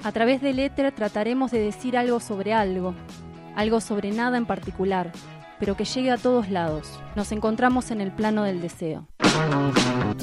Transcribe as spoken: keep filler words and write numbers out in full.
A través del éter trataremos de decir algo sobre algo, algo sobre nada en particular, pero que llegue a todos lados. Nos encontramos en el plano del deseo.